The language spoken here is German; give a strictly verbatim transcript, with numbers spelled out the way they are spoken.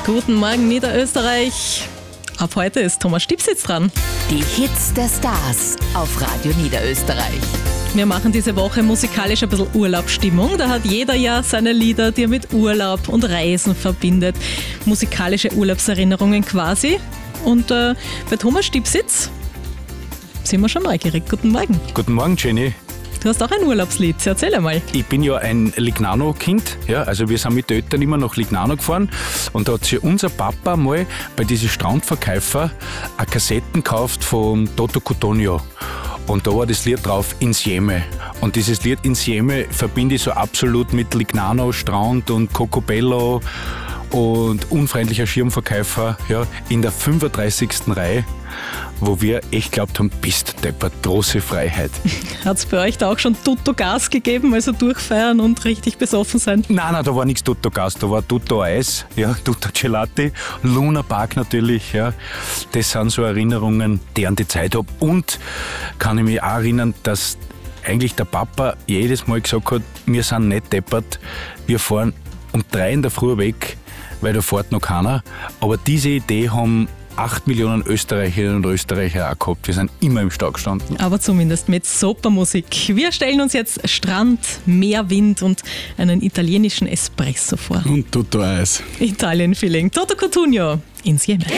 Guten Morgen Niederösterreich. Ab heute ist Thomas Stipsitz dran. Die Hits der Stars auf Radio Niederösterreich. Wir machen diese Woche musikalisch ein bisschen Urlaubsstimmung. Da hat jeder ja seine Lieder, die er mit Urlaub und Reisen verbindet. Musikalische Urlaubserinnerungen quasi. Und äh, bei Thomas Stipsitz sind wir schon neugierig. Guten Morgen. Guten Morgen, Jenny. Du hast auch ein Urlaubslied, erzähl einmal. Ich bin ja ein Lignano-Kind, ja, also wir sind mit den Eltern immer nach Lignano gefahren und da hat sich unser Papa mal bei diesen Strandverkäufer eine Kassetten gekauft von Toto Cutugno. Und da war das Lied drauf, Insieme. Und dieses Lied Insieme verbinde ich so absolut mit Lignano, Strand und Cocobello und unfreundlicher Schirmverkäufer, ja, in der fünfunddreißigsten Reihe, wo wir echt glaubt haben, bist deppert, große Freiheit. Hat es bei euch da auch schon Tutto Gas gegeben, also durchfeiern und richtig besoffen sein? Nein, nein, da war nichts Tutto Gas, da war Tutto Eis, ja, Tutto Gelati, Luna Park natürlich, ja. Das sind so Erinnerungen, die an die Zeit habe. Und kann ich mich auch erinnern, dass eigentlich der Papa jedes Mal gesagt hat, wir sind nicht deppert, wir fahren um drei in der Früh weg, weil da fährt noch keiner. Aber diese Idee haben acht Millionen Österreicherinnen und Österreicher auch gehabt. Wir sind immer im Stau gestanden. Aber zumindest mit super Musik. Wir stellen uns jetzt Strand, Meerwind und einen italienischen Espresso vor. Und Tutto Eis. Italien-Feeling. Toto Cutugno, Insieme.